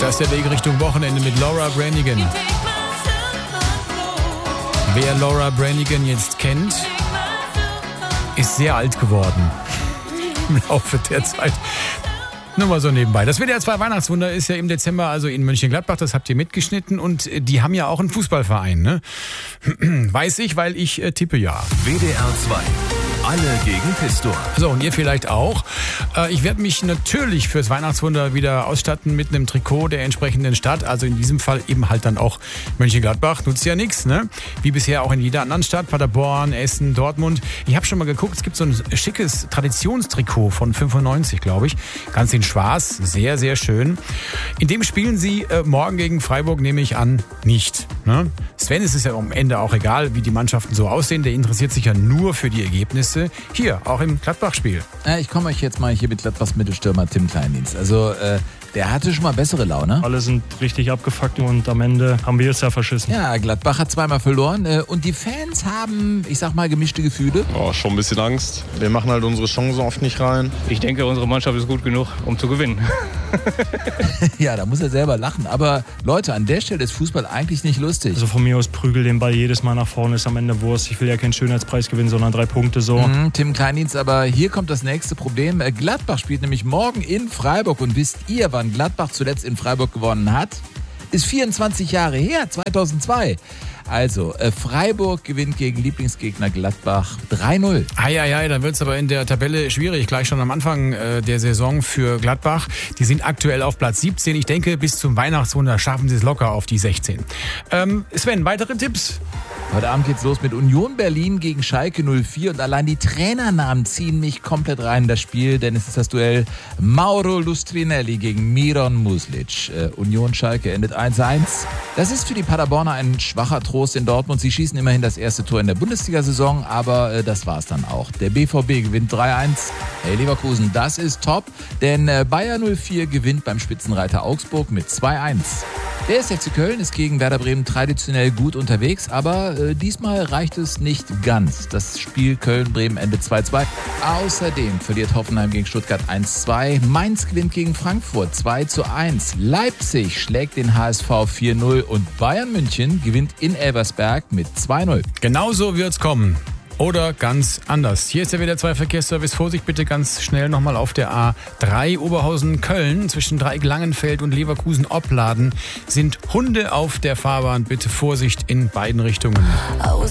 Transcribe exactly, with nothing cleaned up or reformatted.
Das ist der Weg Richtung Wochenende mit Laura Branigan. Wer Laura Branigan jetzt kennt, ist sehr alt geworden im Laufe der Zeit. Nur mal so nebenbei. Das W D R zwei Weihnachtswunder ist ja im Dezember also in Mönchengladbach, das habt ihr mitgeschnitten und die haben ja auch einen Fußballverein, ne? Weiß ich, weil ich äh, tippe ja. W D R zwei. Alle gegen Pistor. So, und ihr vielleicht auch. Äh, ich werde mich natürlich fürs Weihnachtswunder wieder ausstatten mit einem Trikot der entsprechenden Stadt. Also in diesem Fall eben halt dann auch Mönchengladbach. Nutzt ja nichts, ne? Wie bisher auch in jeder anderen Stadt. Paderborn, Essen, Dortmund. Ich habe schon mal geguckt, es gibt so ein schickes Traditionstrikot von fünfundneunzig, glaube ich. Ganz in schwarz. Sehr, sehr schön. In dem spielen sie äh, morgen gegen Freiburg, nehme ich an, nicht. Ne? Sven, es ist ja am Ende auch egal, wie die Mannschaften so aussehen. Der interessiert sich ja nur für die Ergebnisse. Hier, auch im Gladbach-Spiel. Äh, ich komme euch jetzt mal hier mit Gladbachs Mittelstürmer Tim Kleindienst. Also, äh, der hatte schon mal bessere Laune. Alle sind richtig abgefuckt und am Ende haben wir es ja verschissen. Ja, Gladbach hat zweimal verloren äh, und die Fans haben, ich sag mal, gemischte Gefühle. Oh, schon ein bisschen Angst. Wir machen halt unsere Chancen oft nicht rein. Ich denke, unsere Mannschaft ist gut genug, um zu gewinnen. Ja, da muss er selber lachen. Aber Leute, an der Stelle ist Fußball eigentlich nicht lustig. Also von mir aus prügel den Ball jedes Mal nach vorne, ist am Ende Wurst. Ich will ja keinen Schönheitspreis gewinnen, sondern drei Punkte so. Mhm, Tim Kleindienst, aber hier kommt das nächste Problem. Gladbach spielt nämlich morgen in Freiburg. Und wisst ihr, wann Gladbach zuletzt in Freiburg gewonnen hat? Ist vierundzwanzig Jahre her, zweitausendzwei. Also, äh, Freiburg gewinnt gegen Lieblingsgegner Gladbach drei null. Eieiei, dann wird es aber in der Tabelle schwierig, gleich schon am Anfang äh, der Saison für Gladbach. Die sind aktuell auf Platz siebzehn. Ich denke, bis zum Weihnachtswunder schaffen sie es locker auf die sechzehn. Ähm, Sven, weitere Tipps? Heute Abend geht's los mit Union Berlin gegen Schalke null vier und allein die Trainernamen ziehen mich komplett rein in das Spiel, denn es ist das Duell Mauro Lustrinelli gegen Miron Muslic. Äh, Union Schalke endet eins eins. Das ist für die Paderborner ein schwacher Trost in Dortmund. Sie schießen immerhin das erste Tor in der Bundesliga-Saison, aber äh, das war's dann auch. Der B V B gewinnt drei eins. Hey Leverkusen, das ist top, denn äh, Bayer null vier gewinnt beim Spitzenreiter Augsburg mit zwei eins. Der erste F C Köln ist gegen Werder Bremen traditionell gut unterwegs, aber äh, diesmal reicht es nicht ganz. Das Spiel Köln-Bremen endet zwei zwei. Außerdem verliert Hoffenheim gegen Stuttgart eins zwei. Mainz gewinnt gegen Frankfurt zwei zu eins. Leipzig schlägt den H S V vier null und Bayern München gewinnt in Elversberg mit zwei null. Genauso wird's kommen. Oder ganz anders. Hier ist der W D R zwei Verkehrsservice. Vorsicht bitte ganz schnell nochmal auf der A drei Oberhausen-Köln. Zwischen Dreieck-Langenfeld und Leverkusen-Opladen sind Hunde auf der Fahrbahn. Bitte Vorsicht in beiden Richtungen.